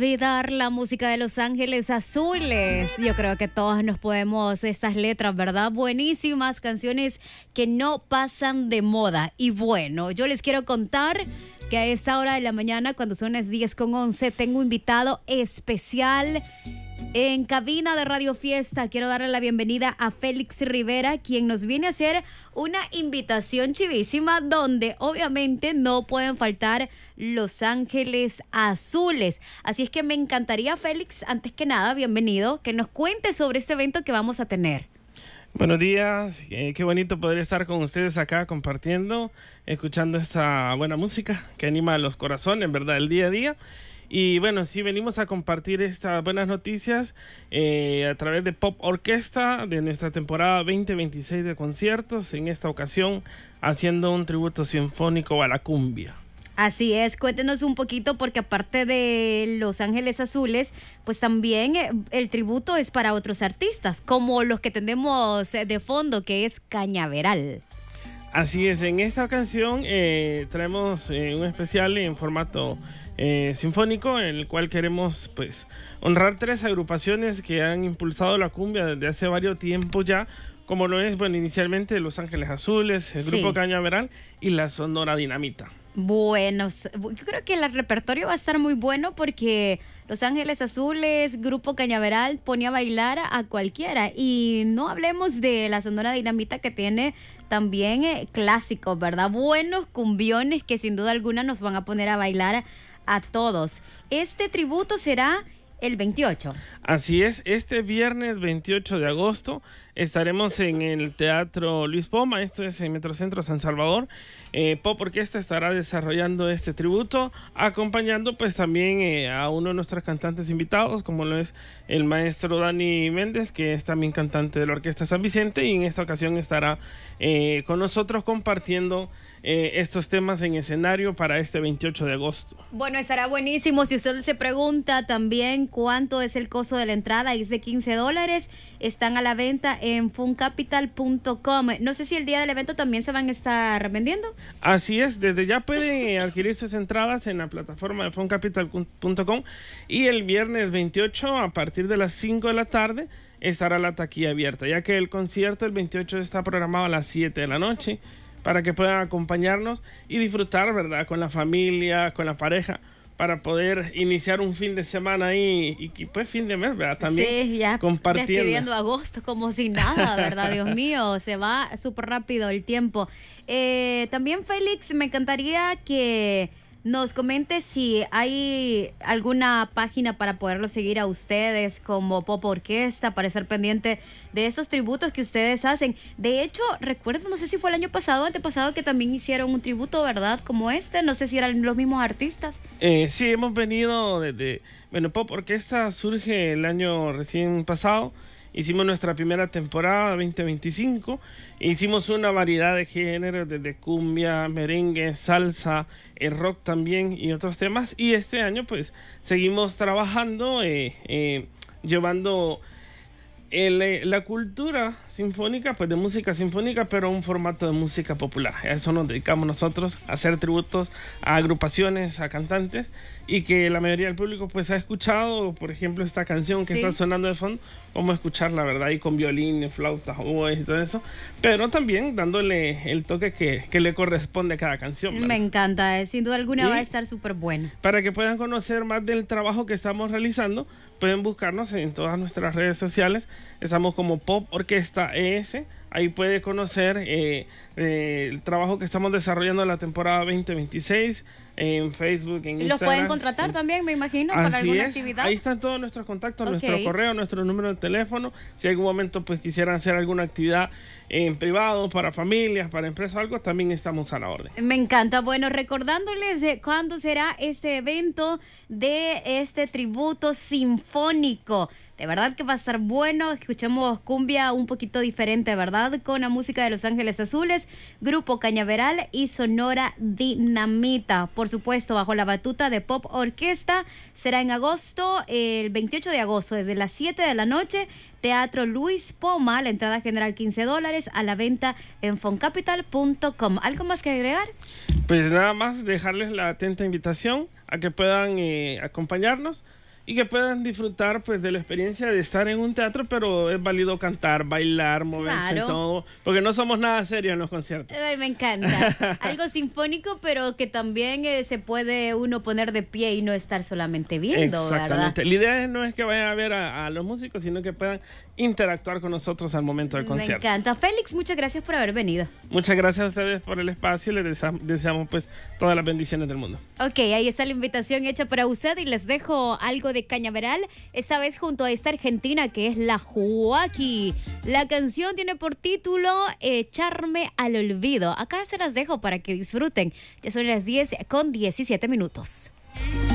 olvidar la música de Los Ángeles Azules. Yo creo que todos nos podemos estas letras, ¿verdad? Buenísimas canciones que no pasan de moda. Y bueno, yo les quiero contar que a esta hora de la mañana, cuando son las 10:11, tengo un invitado especial en cabina de Radio Fiesta. Quiero darle la bienvenida a Félix Rivera, quien nos viene a hacer una invitación chivísima donde obviamente no pueden faltar Los Ángeles Azules. Así es que me encantaría, Félix, antes que nada, bienvenido, que nos cuente sobre este evento que vamos a tener. Buenos días, qué bonito poder estar con ustedes acá compartiendo, escuchando esta buena música que anima a los corazones, ¿verdad? El día a día. Y bueno, sí, venimos a compartir estas buenas noticias a través de Pop Orquesta de nuestra temporada 2026 de conciertos, en esta ocasión haciendo un tributo sinfónico a la cumbia. Así es, cuéntenos un poquito, porque aparte de Los Ángeles Azules, pues también el tributo es para otros artistas, como los que tenemos de fondo, que es Cañaveral. Así es, en esta ocasión traemos un especial en formato sinfónico, en el cual queremos pues honrar 3 agrupaciones que han impulsado la cumbia desde hace varios tiempos ya, como lo es, bueno, inicialmente Los Ángeles Azules, el grupo Cañaveral y la Sonora Dinamita. Bueno, yo creo que el repertorio va a estar muy bueno, porque Los Ángeles Azules, Grupo Cañaveral, ponía a bailar a cualquiera. Y no hablemos de la Sonora Dinamita, que tiene también clásicos, ¿verdad? Buenos cumbiones que sin duda alguna nos van a poner a bailar a todos. Este tributo será el 28. Así es, este viernes 28 de agosto estaremos en el Teatro Luis Poma, esto es en Metrocentro San Salvador. Pop Orquesta estará desarrollando este tributo, acompañando pues también a uno de nuestros cantantes invitados, como lo es el maestro Dani Méndez, que es también cantante de la Orquesta San Vicente, y en esta ocasión estará con nosotros compartiendo estos temas en escenario para este 28 de agosto. Bueno, estará buenísimo. Si usted se pregunta también cuánto es el costo de la entrada, es de $15. Están a la venta en funcapital.com. No sé si el día del evento también se van a estar vendiendo. Así es, desde ya pueden adquirir sus entradas en la plataforma de funcapital.com, y el viernes 28 a partir de las 5 de la tarde estará la taquilla abierta, ya que el concierto el 28 está programado a las 7 de la noche, para que puedan acompañarnos y disfrutar, ¿verdad?, con la familia, con la pareja, para poder iniciar un fin de semana ahí y pues fin de mes, ¿verdad? También sí, ya compartiendo. Despidiendo agosto como si nada, ¿verdad? Dios mío, se va súper rápido el tiempo. También, Félix, me encantaría que nos comente si hay alguna página para poderlo seguir a ustedes como Pop Orquesta, para estar pendiente de esos tributos que ustedes hacen. De hecho, recuerdo, no sé si fue el año pasado o antepasado, que también hicieron un tributo, ¿verdad? Como este, no sé si eran los mismos artistas. Sí, hemos venido desde... Bueno, Pop Orquesta surge el año recién pasado. Hicimos nuestra primera temporada 2025, hicimos una variedad de géneros, desde cumbia, merengue, salsa, el rock también y otros temas. Y este año pues seguimos trabajando, llevando la cultura sinfónica, pues de música sinfónica, pero un formato de música popular. A eso nos dedicamos nosotros, a hacer tributos a agrupaciones, a cantantes, y que la mayoría del público pues ha escuchado, por ejemplo, esta canción que está sonando de fondo, cómo escucharla, ¿verdad? Y con violín, flautas, oboes y todo eso, pero también dándole el toque que le corresponde a cada canción, ¿verdad? Me encanta, sin duda alguna va a estar súper bueno. Para que puedan conocer más del trabajo que estamos realizando, pueden buscarnos en todas nuestras redes sociales. Estamos como Pop Orquesta ES. Ahí puede conocer el trabajo que estamos desarrollando en la temporada 2026 en Facebook, en Instagram. ¿Los pueden contratar también, me imagino, para alguna actividad? Ahí están todos nuestros contactos, nuestro correo, nuestro número de teléfono. Si en algún momento pues quisieran hacer alguna actividad en privado, para familias, para empresas o algo, también estamos a la orden. Me encanta. Bueno, recordándoles cuándo será este evento de este tributo sinfónico. De verdad que va a estar bueno. Escuchemos cumbia un poquito diferente, ¿verdad? Con la música de Los Ángeles Azules, Grupo Cañaveral y Sonora Dinamita. Por supuesto, bajo la batuta de Pop Orquesta. Será en agosto, el 28 de agosto, desde las 7 de la noche. Teatro Luis Poma, la entrada general $15, a la venta en foncapital.com. ¿Algo más que agregar? Pues nada más dejarles la atenta invitación a que puedan acompañarnos y que puedan disfrutar pues de la experiencia de estar en un teatro, pero es válido cantar, bailar, moverse, Claro. todo, porque no somos nada serios en los conciertos. Ay, me encanta. Algo sinfónico, pero que también se puede uno poner de pie y no estar solamente viendo, ¿verdad? Exactamente. La idea no es que vayan a ver a los músicos, sino que puedan interactuar con nosotros al momento del Me concierto. encanta. Félix, muchas gracias por haber venido. Muchas gracias a ustedes por el espacio y les deseamos pues todas las bendiciones del mundo. Ok, ahí está la invitación hecha para usted y les dejo algo de Cañaveral, esta vez junto a esta argentina que es la Joaquí. La canción tiene por título Echarme al olvido. Acá se las dejo para que disfruten. Ya son las 10:17.